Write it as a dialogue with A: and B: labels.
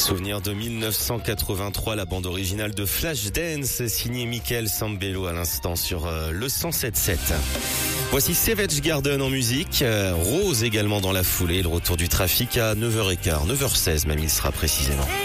A: Souvenir de 1983, la bande originale de Flashdance, signée Michael Sambello à l'instant sur le 107.7. Voici Savage Garden en musique, Rose également dans la foulée, le retour du trafic à 9h15, 9h16 même il sera précisément.